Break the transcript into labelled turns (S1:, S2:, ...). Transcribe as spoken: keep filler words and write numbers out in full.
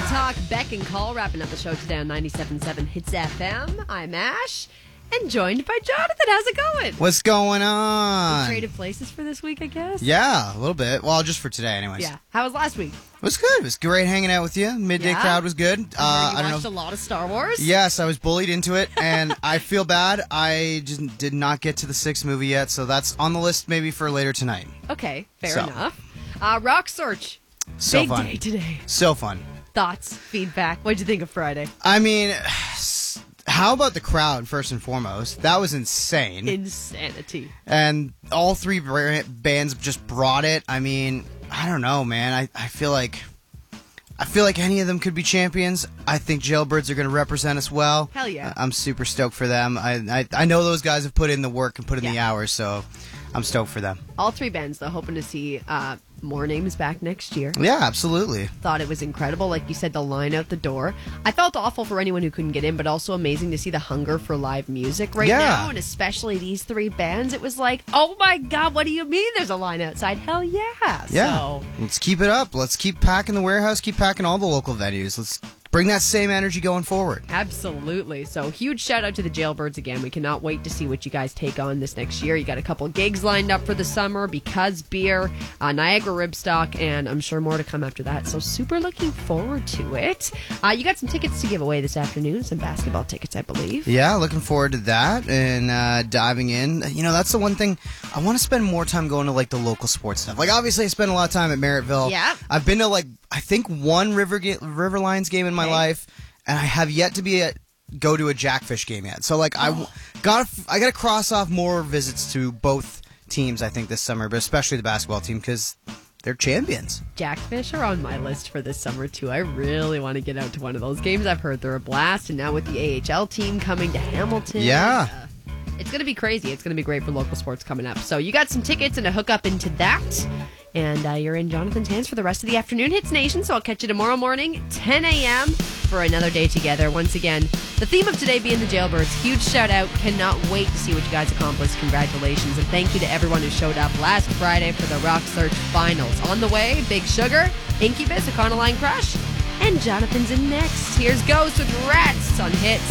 S1: Talk, Beck and Call wrapping up the show today on ninety-seven point seven Hits F M. I'm Ash, and joined by Jonathan. How's it going?
S2: What's going on?
S1: We traded places for this week, I guess?
S2: Yeah, a little bit. Well, just for today, anyways.
S1: Yeah. How was last week?
S2: It was good. It was great hanging out with you. Midday
S1: Yeah?
S2: crowd was good. Uh,
S1: I,
S2: I don't
S1: watched
S2: know.
S1: a lot of Star Wars.
S2: Yes, I was bullied into it, and I feel bad. I just did not get to the sixth movie yet, so that's on the list maybe for later tonight.
S1: Okay, fair
S2: So.
S1: enough. Uh, Rock Search.
S2: So
S1: Big
S2: fun.
S1: day today.
S2: So fun.
S1: Thoughts, feedback. What'd you think of Friday?
S2: I mean, how about the crowd, first and foremost? That was insane.
S1: Insanity.
S2: And all three bra- bands just brought it. I mean, I don't know, man. I, I feel like I feel like any of them could be champions. I think Jailbirds are going to represent us well.
S1: Hell yeah.
S2: I- I'm super stoked for them. I, I I know those guys have put in the work and put in the
S1: Yeah.
S2: hours, so I'm stoked for them.
S1: All three bands, though, hoping to see uh, more names back next year.
S2: Yeah, absolutely.
S1: Thought it was incredible. Like you said, the line out the door. I felt awful for anyone who couldn't get in, but also amazing to see the hunger for live music right
S2: Yeah.
S1: now, and especially these three bands. It was like, oh my God, what do you mean there's a line outside? Hell yeah.
S2: Yeah.
S1: So,
S2: Let's keep it up. Let's keep packing the warehouse, keep packing all the local venues. Let's bring that same energy going forward.
S1: absolutely. So, huge shout out to the Jailbirds again. We cannot wait to see what you guys take on this next year. You got a couple gigs lined up for the summer, Because Beer, uh, Niagara Ribstock, and I'm sure more to come after that. So, super looking forward to it. Uh, you got some tickets to give away this afternoon, some basketball tickets, I believe.
S2: Yeah, looking forward to that and uh, diving in. You know, that's the one thing. I want to spend more time going to, like, the local sports stuff. Like, obviously, I spend a lot of time at Merrittville.
S1: Yeah.
S2: I've been to, like, I think one River Ga- River Lions game in my
S1: Okay.
S2: life, and I have yet to be at, go to a Jackfish game yet. So, like, I
S1: Oh.
S2: got I got to cross off more visits to both teams, I think, this summer, but especially the basketball team because they're champions.
S1: Jackfish are on my list for this summer too. I really want to get out to one of those games. I've heard they're a blast, and now with the A H L team coming to Hamilton,
S2: Yeah.
S1: uh, it's going to be crazy. It's going to be great for local sports coming up. So you got some tickets and a hook up into that, and uh, you're in Jonathan's hands for the rest of the afternoon. Hits Nation. So I'll catch you tomorrow morning, ten a.m. for another day together. Once again, the theme of today being the Jailbirds. Huge shout out. Cannot wait to see what you guys accomplished. Congratulations, and thank you to everyone who showed up last Friday for the Rock Search Finals. On the way, Big Sugar, Incubus, Econoline Crush, and Jonathan's in next. Here's Ghost with Rats on Hits.